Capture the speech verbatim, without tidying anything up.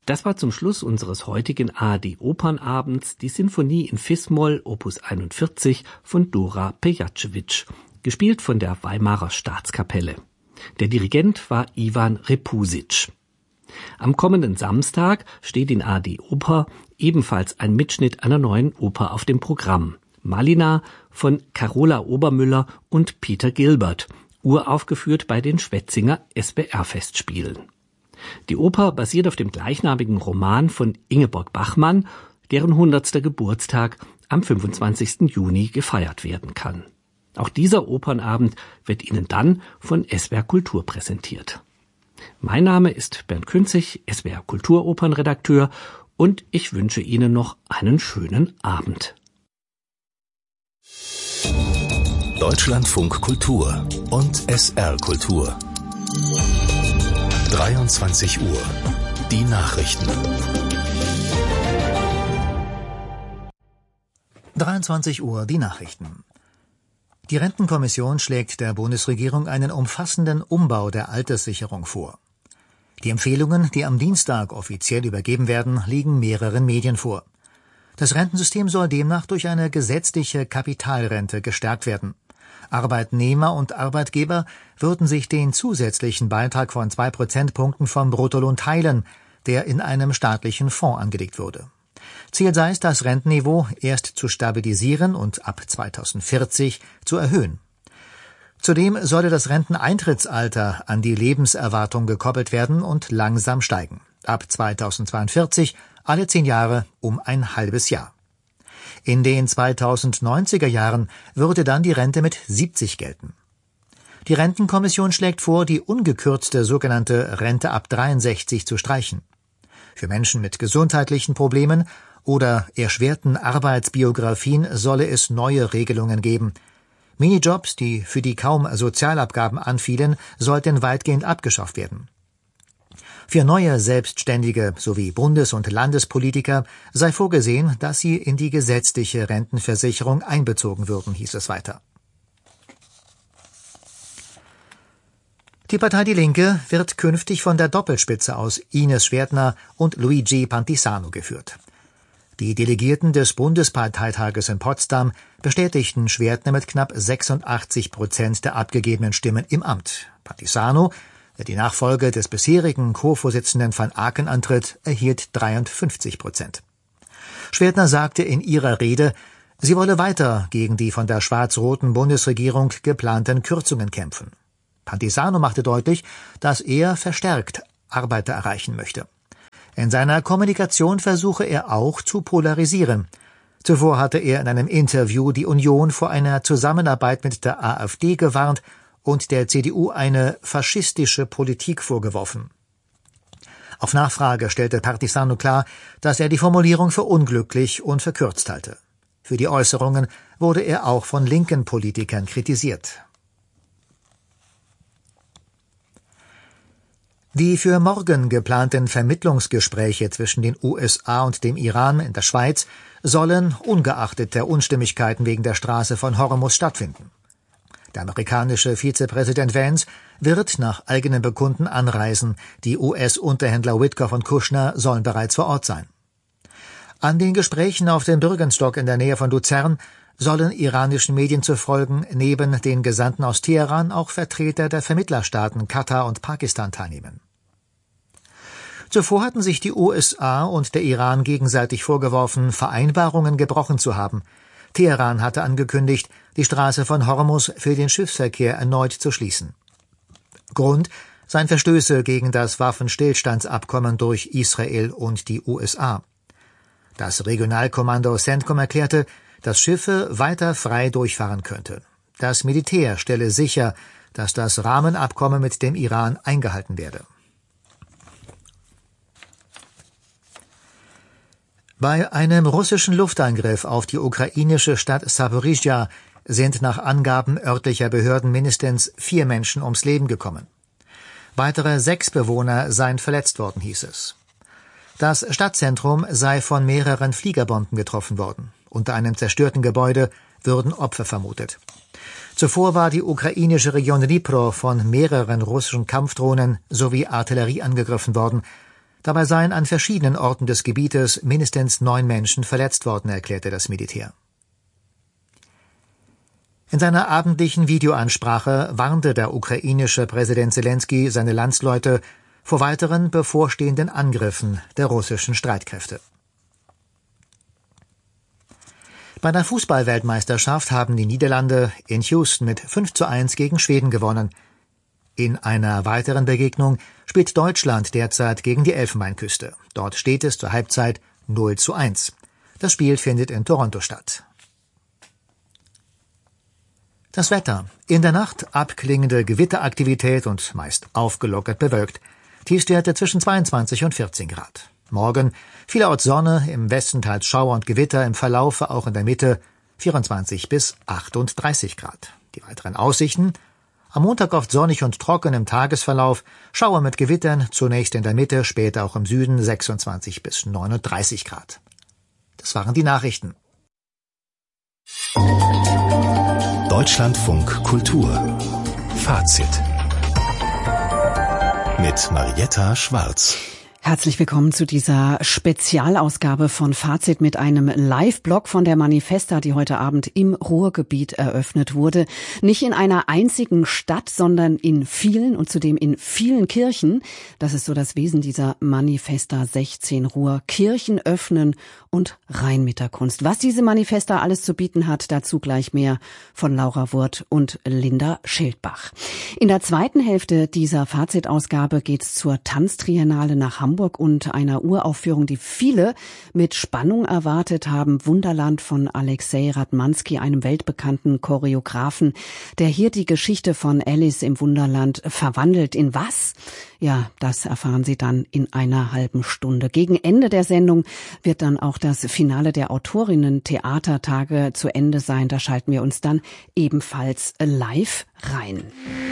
Das war zum Schluss unseres heutigen A R D-Opernabends die Sinfonie in Fis-Moll Opus einundvierzig von Dora Pejacevic, gespielt von der Weimarer Staatskapelle. Der Dirigent war Ivan Repusic. Am kommenden Samstag steht in A R D Oper ebenfalls ein Mitschnitt einer neuen Oper auf dem Programm. Malina von Carola Obermüller und Peter Gilbert, uraufgeführt bei den Schwetzinger S B R-Festspielen. Die Oper basiert auf dem gleichnamigen Roman von Ingeborg Bachmann, deren hundertster Geburtstag am fünfundzwanzigsten Juni gefeiert werden kann. Auch dieser Opernabend wird Ihnen dann von S W R Kultur präsentiert. Mein Name ist Bernd Künzig, S W R Kulturopernredakteur, und ich wünsche Ihnen noch einen schönen Abend. Deutschlandfunk Kultur und S R Kultur. dreiundzwanzig Uhr. Die Nachrichten. dreiundzwanzig Uhr. Die Nachrichten. Die Rentenkommission schlägt der Bundesregierung einen umfassenden Umbau der Alterssicherung vor. Die Empfehlungen, die am Dienstag offiziell übergeben werden, liegen mehreren Medien vor. Das Rentensystem soll demnach durch eine gesetzliche Kapitalrente gestärkt werden. Arbeitnehmer und Arbeitgeber würden sich den zusätzlichen Beitrag von zwei Prozentpunkten vom Bruttolohn teilen, der in einem staatlichen Fonds angelegt wurde. Ziel sei es, das Rentenniveau erst zu stabilisieren und ab zweitausendvierzig zu erhöhen. Zudem solle das Renteneintrittsalter an die Lebenserwartung gekoppelt werden und langsam steigen. Ab zweitausendzweiundvierzig alle zehn Jahre um ein halbes Jahr. In den zweitausendneunziger Jahren würde dann die Rente mit siebzig gelten. Die Rentenkommission schlägt vor, die ungekürzte sogenannte Rente ab dreiundsechzig zu streichen. Für Menschen mit gesundheitlichen Problemen oder erschwerten Arbeitsbiografien solle es neue Regelungen geben. Minijobs, die für die kaum Sozialabgaben anfielen, sollten weitgehend abgeschafft werden. Für neue Selbstständige sowie Bundes- und Landespolitiker sei vorgesehen, dass sie in die gesetzliche Rentenversicherung einbezogen würden, hieß es weiter. Die Partei Die Linke wird künftig von der Doppelspitze aus Ines Schwertner und Luigi Pantisano geführt. Die Delegierten des Bundesparteitages in Potsdam bestätigten Schwertner mit knapp sechsundachtzig Prozent der abgegebenen Stimmen im Amt. Pantisano, der die Nachfolge des bisherigen Co-Vorsitzenden van Aken antritt, erhielt dreiundfünfzig Prozent. Schwertner sagte in ihrer Rede, sie wolle weiter gegen die von der schwarz-roten Bundesregierung geplanten Kürzungen kämpfen. Pantisano machte deutlich, dass er verstärkt Arbeiter erreichen möchte. In seiner Kommunikation versuche er auch zu polarisieren. Zuvor hatte er in einem Interview die Union vor einer Zusammenarbeit mit der AfD gewarnt und der C D U eine faschistische Politik vorgeworfen. Auf Nachfrage stellte Pantisano klar, dass er die Formulierung für unglücklich und verkürzt halte. Für die Äußerungen wurde er auch von linken Politikern kritisiert. Die für morgen geplanten Vermittlungsgespräche zwischen den U S A und dem Iran in der Schweiz sollen ungeachtet der Unstimmigkeiten wegen der Straße von Hormuz stattfinden. Der amerikanische Vizepräsident Vance wird nach eigenem Bekunden anreisen. Die U S-Unterhändler Witkoff und Kushner sollen bereits vor Ort sein. An den Gesprächen auf dem Bürgenstock in der Nähe von Luzern sollen iranischen Medien zufolge neben den Gesandten aus Teheran auch Vertreter der Vermittlerstaaten Katar und Pakistan teilnehmen. Zuvor hatten sich die U S A und der Iran gegenseitig vorgeworfen, Vereinbarungen gebrochen zu haben. Teheran hatte angekündigt, die Straße von Hormuz für den Schiffsverkehr erneut zu schließen. Grund seien Verstöße gegen das Waffenstillstandsabkommen durch Israel und die U S A. Das Regionalkommando CENTCOM erklärte, dass Schiffe weiter frei durchfahren könnte. Das Militär stelle sicher, dass das Rahmenabkommen mit dem Iran eingehalten werde. Bei einem russischen Luftangriff auf die ukrainische Stadt Saporischschja sind nach Angaben örtlicher Behörden mindestens vier Menschen ums Leben gekommen. Weitere sechs Bewohner seien verletzt worden, hieß es. Das Stadtzentrum sei von mehreren Fliegerbomben getroffen worden. Unter einem zerstörten Gebäude würden Opfer vermutet. Zuvor war die ukrainische Region Dnipro von mehreren russischen Kampfdrohnen sowie Artillerie angegriffen worden. Dabei seien an verschiedenen Orten des Gebietes mindestens neun Menschen verletzt worden, erklärte das Militär. In seiner abendlichen Videoansprache warnte der ukrainische Präsident Selenskyj seine Landsleute vor weiteren bevorstehenden Angriffen der russischen Streitkräfte. Bei der Fußball-Weltmeisterschaft haben die Niederlande in Houston mit fünf zu eins gegen Schweden gewonnen. In einer weiteren Begegnung spielt Deutschland derzeit gegen die Elfenbeinküste. Dort steht es zur Halbzeit null zu eins. Das Spiel findet in Toronto statt. Das Wetter. In der Nacht abklingende Gewitteraktivität und meist aufgelockert bewölkt. Tiefstwerte zwischen zweiundzwanzig und vierzehn Grad. Morgen vielerorts Sonne, im Westen teils Schauer und Gewitter, im Verlaufe auch in der Mitte vierundzwanzig bis achtunddreißig Grad. Die weiteren Aussichten: am Montag oft sonnig und trocken im Tagesverlauf, Schauer mit Gewittern, zunächst in der Mitte, später auch im Süden sechsundzwanzig bis neununddreißig Grad. Das waren die Nachrichten. Deutschlandfunk Kultur Fazit mit Marietta Schwarz. Herzlich willkommen zu dieser Spezialausgabe von Fazit mit einem Live-Blog von der Manifesta, die heute Abend im Ruhrgebiet eröffnet wurde. Nicht in einer einzigen Stadt, sondern in vielen und zudem in vielen Kirchen. Das ist so das Wesen dieser Manifesta sechzehn Ruhr. Kirchen öffnen und rein mit der Kunst. Was diese Manifesta alles zu bieten hat, dazu gleich mehr von Laura Wurth und Linda Schildbach. In der zweiten Hälfte dieser Fazit-Ausgabe geht's zur Tanztriennale nach Hamburg. Hamburg und einer Uraufführung, die viele mit Spannung erwartet haben. Wunderland von Alexei Radmanski, einem weltbekannten Choreografen, der hier die Geschichte von Alice im Wunderland verwandelt. In was? Ja, das erfahren Sie dann in einer halben Stunde. Gegen Ende der Sendung wird dann auch das Finale der Autorinnen-Theatertage zu Ende sein. Da schalten wir uns dann ebenfalls live rein.